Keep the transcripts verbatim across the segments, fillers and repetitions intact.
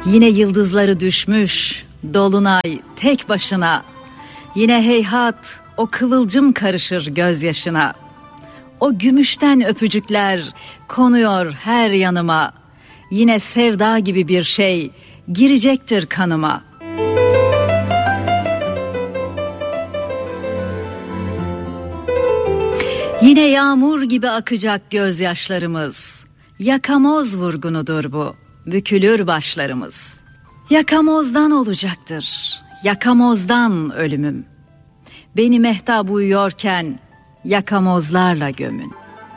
Yine yıldızları düşmüş, dolunay tek başına. Yine heyhat, o kıvılcım karışır gözyaşına. O gümüşten öpücükler konuyor her yanıma. Yine sevda gibi bir şey girecektir kanıma. Yine yağmur gibi akacak gözyaşlarımız. Yakamoz vurgunudur bu, bükülür başlarımız. Yakamozdan olacaktır, yakamozdan ölümüm. Beni mehtap uyuyorken yakamozlarla gömün.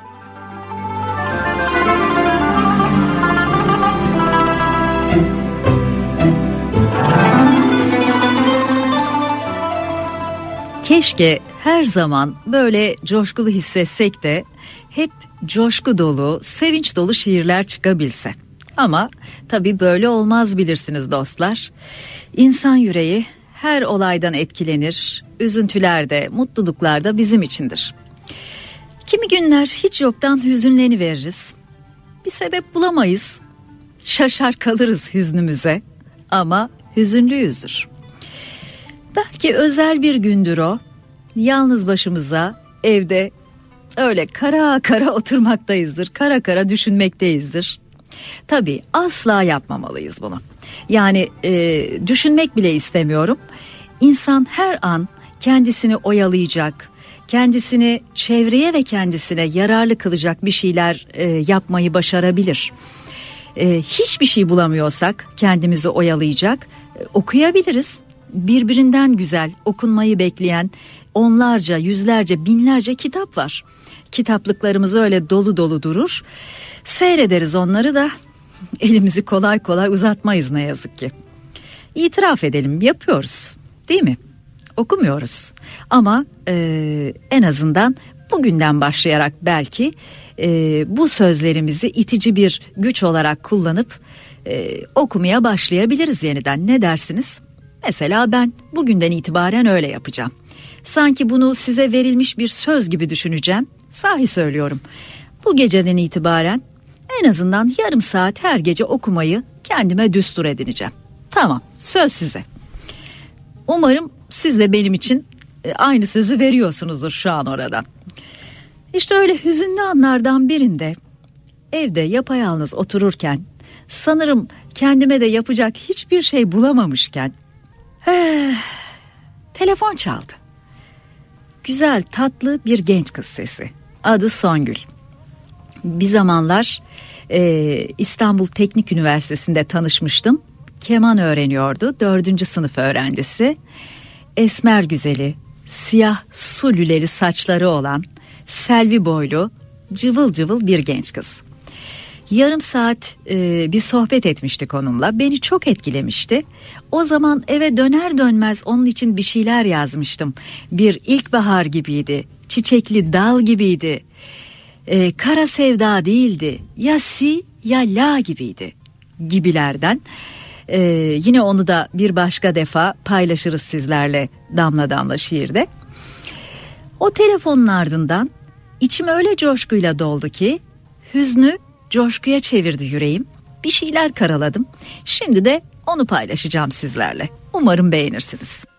Keşke her zaman böyle coşkulu hissetsek de hep coşku dolu, sevinç dolu şiirler çıkabilse. Ama tabii böyle olmaz bilirsiniz dostlar. İnsan yüreği her olaydan etkilenir, üzüntüler de, mutluluklar da bizim içindir. Kimi günler hiç yoktan hüzünleniveririz. Bir sebep bulamayız, şaşar kalırız hüznümüze ama hüzünlüyüzdür. Belki özel bir gündür o, yalnız başımıza evde öyle kara kara oturmaktayızdır, kara kara düşünmekteyizdir. Tabii asla yapmamalıyız bunu. Yani e, düşünmek bile istemiyorum. İnsan her an kendisini oyalayacak, kendisini çevreye ve kendisine yararlı kılacak bir şeyler e, yapmayı başarabilir. E, hiçbir şey bulamıyorsak kendimizi oyalayacak, e, okuyabiliriz. Birbirinden güzel, okunmayı bekleyen onlarca, yüzlerce, binlerce kitap var. Kitaplıklarımız öyle dolu dolu durur. Seyrederiz onları da elimizi kolay kolay uzatmayız ne yazık ki. İtiraf edelim, yapıyoruz değil mi? Okumuyoruz ama e, en azından bugünden başlayarak belki e, bu sözlerimizi itici bir güç olarak kullanıp e, okumaya başlayabiliriz yeniden. Ne dersiniz? Mesela ben bugünden itibaren öyle yapacağım. Sanki bunu size verilmiş bir söz gibi düşüneceğim. Sahi söylüyorum. Bu geceden itibaren en azından yarım saat her gece okumayı kendime düstur edineceğim. Tamam, söz size. Umarım siz de benim için aynı sözü veriyorsunuzdur şu an oradan. İşte öyle hüzünlü anlardan birinde evde yapayalnız otururken, sanırım kendime de yapacak hiçbir şey bulamamışken eh, telefon çaldı. Güzel, tatlı bir genç kız sesi. Adı Songül. Bir zamanlar e, İstanbul Teknik Üniversitesi'nde tanışmıştım. Keman öğreniyordu. Dördüncü sınıf öğrencisi. Esmer güzeli, siyah su lüleli saçları olan, selvi boylu, cıvıl cıvıl bir genç kız. Yarım saat e, bir sohbet etmiştik onunla. Beni çok etkilemişti. O zaman eve döner dönmez onun için bir şeyler yazmıştım. Bir ilkbahar gibiydi, çiçekli dal gibiydi. E, kara sevda değildi, ya si ya la gibiydi gibilerden. E, yine onu da bir başka defa paylaşırız sizlerle damla damla şiirde. O telefonun ardından içim öyle coşkuyla doldu ki hüznü coşkuya çevirdi yüreğim. Bir şeyler karaladım. Şimdi de onu paylaşacağım sizlerle. Umarım beğenirsiniz.